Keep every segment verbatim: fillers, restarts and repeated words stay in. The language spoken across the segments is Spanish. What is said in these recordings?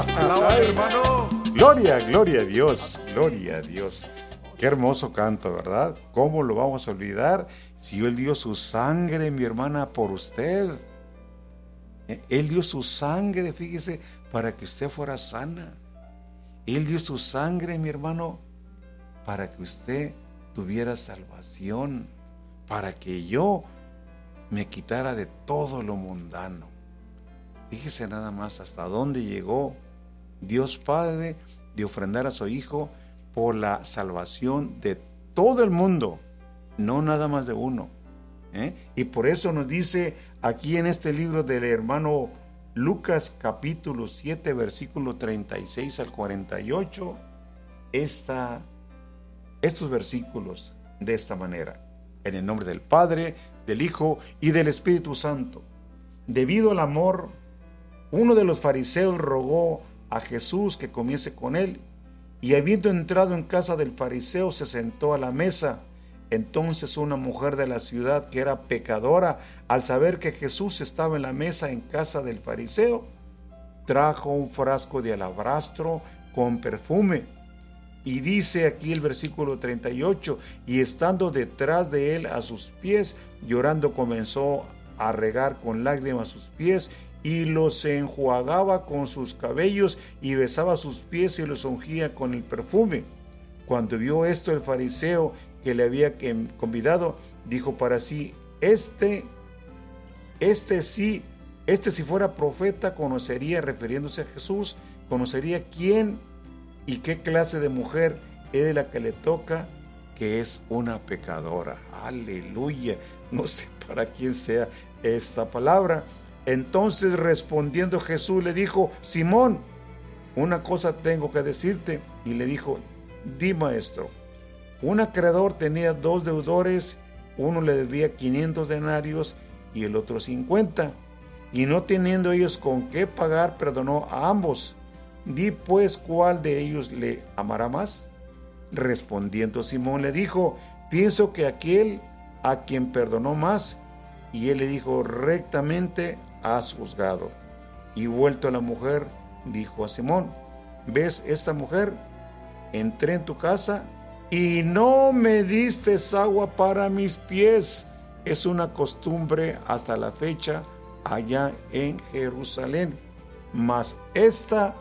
Alaba, hermano. Gloria, gloria a Dios, gloria a Dios. Qué hermoso canto, ¿verdad? ¿Cómo lo vamos a olvidar? Si Él dio su sangre, mi hermana, por usted. Él dio su sangre, fíjese, para que usted fuera sana. Él dio su sangre, mi hermano, para que usted tuviera salvación, para que yo me quitara de todo lo mundano. Fíjese nada más hasta dónde llegó Dios Padre de ofrendar a su Hijo por la salvación de todo el mundo, no nada más de uno. ¿Eh? Y por eso nos dice aquí en este libro del hermano Lucas capítulo siete versículo treinta y seis al cuarenta y ocho esta, estos versículos de esta manera: en el nombre del Padre, del Hijo y del Espíritu Santo. Debido al amor, uno de los fariseos rogó a Jesús que comiese con él, y habiendo entrado en casa del fariseo se sentó a la mesa. Entonces una mujer de la ciudad, que era pecadora, al saber que Jesús estaba en la mesa en casa del fariseo, trajo un frasco de alabastro con perfume. Y dice aquí el versículo treinta y ocho: y estando detrás de él a sus pies, llorando comenzó a regar con lágrimas sus pies, y los enjuagaba con sus cabellos, y besaba sus pies y los ungía con el perfume. Cuando vio esto el fariseo que le había convidado, dijo para sí: Este, este sí, este si fuera profeta, conocería, refiriéndose a Jesús, conocería quién y qué clase de mujer es de la que le toca, que es una pecadora. Aleluya. No sé para quién sea esta palabra. Entonces respondiendo Jesús le dijo: Simón, una cosa tengo que decirte. Y le dijo: di, maestro. Un acreedor tenía dos deudores, uno le debía quinientos denarios y el otro cincuenta, y no teniendo ellos con qué pagar, perdonó a ambos. Di pues, ¿cuál de ellos le amará más? Respondiendo Simón le dijo: pienso que aquel a quien perdonó más. Y él le dijo: rectamente has juzgado. Y vuelto a la mujer, dijo a Simón: ¿ves esta mujer? Entré en tu casa y no me diste agua para mis pies. Es una costumbre hasta la fecha allá en Jerusalén. Mas esta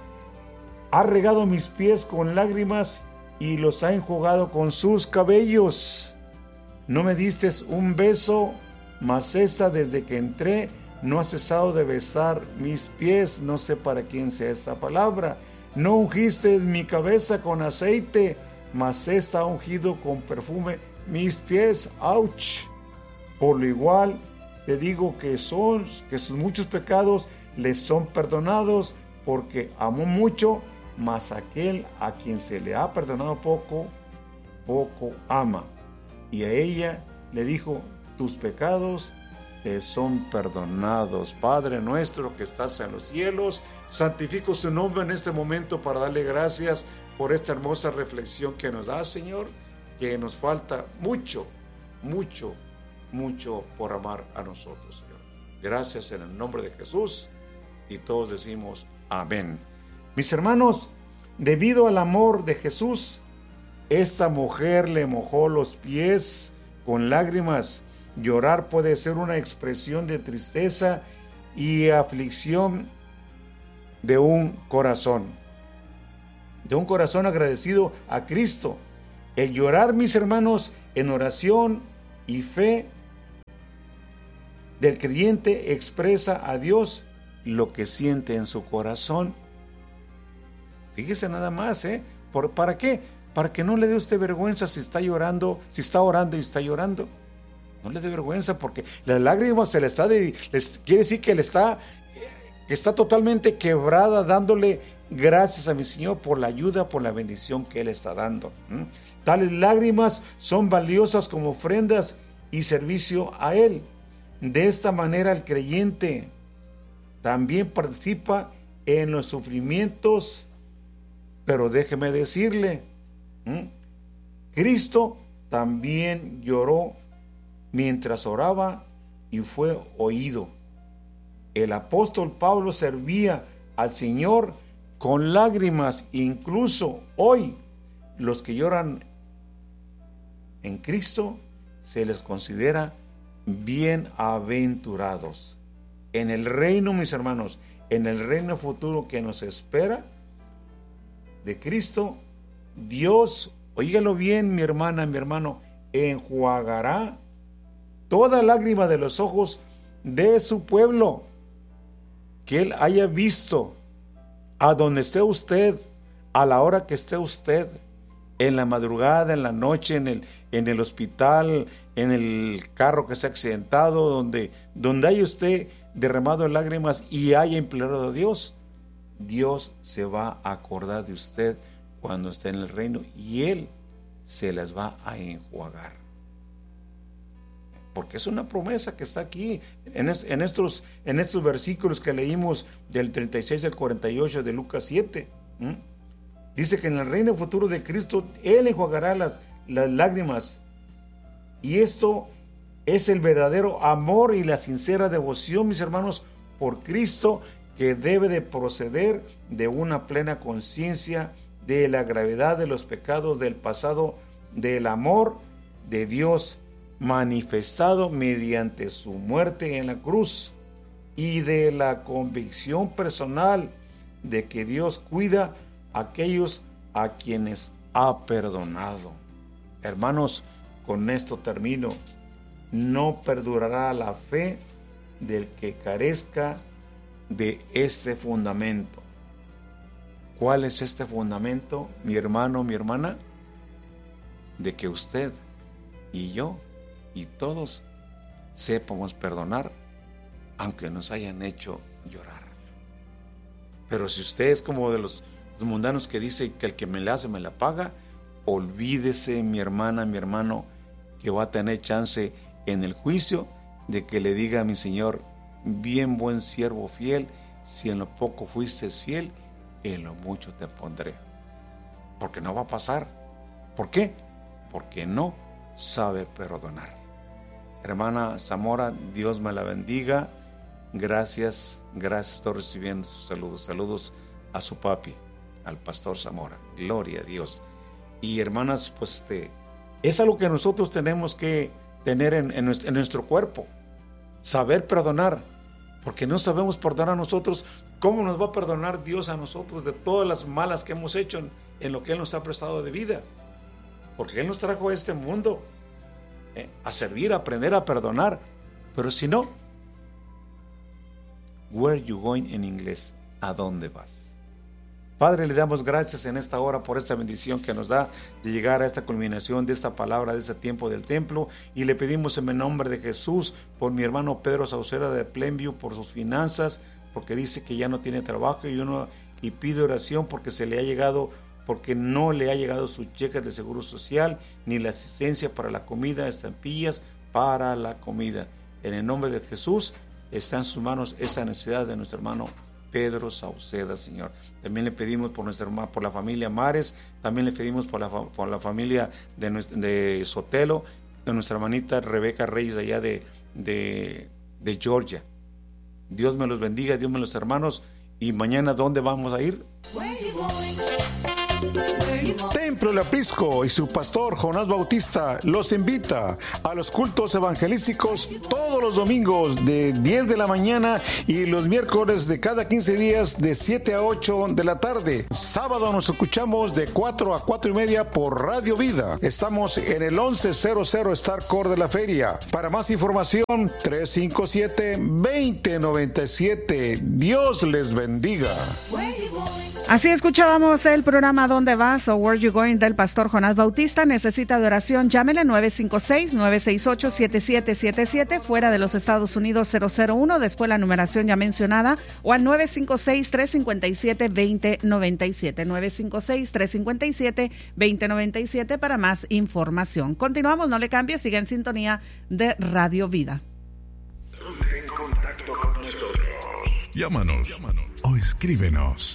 ha regado mis pies con lágrimas y los ha enjugado con sus cabellos. No me diste un beso, mas esta desde que entré no ha cesado de besar mis pies. No sé para quién sea esta palabra. No ungiste mi cabeza con aceite, mas esta ha ungido con perfume mis pies. ¡Auch! Por lo igual te digo que son, que sus muchos pecados les son perdonados, porque amó mucho, mas aquel a quien se le ha perdonado poco, poco ama. Y a ella le dijo: tus pecados te son perdonados. Padre nuestro que estás en los cielos, santifico su nombre en este momento para darle gracias por esta hermosa reflexión que nos da, Señor, que nos falta mucho, mucho, mucho por amar a nosotros, Señor. Gracias en el nombre de Jesús, y todos decimos amén. Mis hermanos, debido al amor de Jesús, esta mujer le mojó los pies con lágrimas. Llorar puede ser una expresión de tristeza y aflicción de un corazón, de un corazón agradecido a Cristo. El llorar, mis hermanos, en oración y fe del creyente expresa a Dios lo que siente en su corazón. Fíjese nada más, ¿eh? ¿Por, ¿Para qué? Para que no le dé usted vergüenza si está llorando, si está orando y está llorando. No le dé vergüenza, porque las lágrimas se le está de, les, quiere decir que le está, que está totalmente quebrada, dándole gracias a mi Señor por la ayuda, por la bendición que Él está dando. ¿Mm? Tales lágrimas son valiosas como ofrendas y servicio a Él. De esta manera el creyente también participa en los sufrimientos, pero déjeme decirle, ¿Mm? Cristo también lloró mientras oraba y fue oído. El apóstol Pablo servía al Señor con lágrimas. Incluso hoy, los que lloran en Cristo se les considera bienaventurados. En el reino, mis hermanos, en el reino futuro que nos espera de Cristo, Dios, óigalo bien, mi hermana, mi hermano, enjuagará toda lágrima de los ojos de su pueblo, que Él haya visto, a donde esté usted, a la hora que esté usted, en la madrugada, en la noche, en el, en el hospital, en el carro que se ha accidentado, donde, donde haya usted derramado lágrimas y haya implorado a Dios, Dios se va a acordar de usted cuando esté en el reino y Él se las va a enjuagar. Porque es una promesa que está aquí en, es, en, estos, en estos versículos que leímos del treinta y seis al cuarenta y ocho de Lucas siete. ¿Mm? Dice que en el reino futuro de Cristo Él enjuagará las, las lágrimas. Y esto es el verdadero amor y la sincera devoción, mis hermanos, por Cristo, que debe de proceder de una plena conciencia de la gravedad de los pecados del pasado, del amor de Dios manifestado mediante su muerte en la cruz y de la convicción personal de que Dios cuida a aquellos a quienes ha perdonado. Hermanos, con esto termino. No perdurará la fe del que carezca de este fundamento. ¿Cuál es este fundamento, mi hermano, mi hermana? De que usted y yo y todos sepamos perdonar, aunque nos hayan hecho llorar. Pero si usted es como de los, los mundanos que dice que el que me la hace me la paga, olvídese, mi hermana, mi hermano, que va a tener chance en el juicio de que le diga a mi Señor: bien buen siervo fiel, si en lo poco fuiste fiel, en lo mucho te pondré. Porque no va a pasar. ¿Por qué? Porque no sabe perdonar. Hermana Zamora, Dios me la bendiga. Gracias, gracias, estoy recibiendo sus saludos. Saludos a su papi, al pastor Zamora. Gloria a Dios. Y hermanas, pues este, es algo que nosotros tenemos que tener en, en, nuestro, en nuestro cuerpo. Saber perdonar. Porque no sabemos perdonar a nosotros. ¿Cómo nos va a perdonar Dios a nosotros de todas las malas que hemos hecho en, en lo que Él nos ha prestado de vida? Porque Él nos trajo a este mundo eh, a servir, a aprender a perdonar. Pero si no, where are you going en inglés? ¿A dónde vas? Padre, le damos gracias en esta hora por esta bendición que nos da de llegar a esta culminación de esta palabra, de este tiempo del templo, y le pedimos en el nombre de Jesús por mi hermano Pedro Sauceda de Plainview, por sus finanzas, porque dice que ya no tiene trabajo, y uno y pide oración porque se le ha llegado, porque no le ha llegado su cheque de seguro social, ni la asistencia para la comida, estampillas para la comida. En el nombre de Jesús está en sus manos esta necesidad de nuestro hermano Pedro Sauceda, Señor. También le pedimos por nuestra hermana, por la familia Mares, también le pedimos por la, por la familia de, nuestra, de Sotelo, de nuestra hermanita Rebeca Reyes allá de, de, de Georgia. Dios me los bendiga, Dios me los hermanos. Y mañana, ¿dónde vamos a ir? Templo El Aprisco y su pastor Jonás Bautista los invita a los cultos evangelísticos todos los domingos de diez de la mañana y los miércoles de cada quince días de siete a ocho de la tarde. Sábado nos escuchamos de cuatro a cuatro y media por Radio Vida. Estamos en el once cero cero Star Core de la Feria. Para más información, tres cinco siete, dos cero nueve siete. Dios les bendiga. Así escuchábamos el programa ¿Dónde vas? o Where You Going del pastor Jonás Bautista. Necesita de oración, llámele nueve cinco seis, nueve seis ocho, siete siete siete siete, fuera de los Estados Unidos cero cero uno, después la numeración ya mencionada, o al nueve cinco seis, tres cinco siete, dos cero nueve siete, nueve cinco seis, tres cinco siete, dos cero nueve siete para más información. Continuamos, no le cambie, siga en sintonía de Radio Vida. En contacto con nosotros. Llámanos, Llámanos o escríbenos.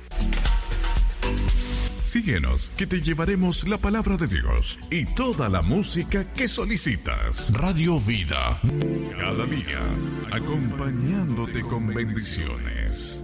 Síguenos, que te llevaremos la palabra de Dios y toda la música que solicitas. Radio Vida. Cada día, acompañándote con bendiciones.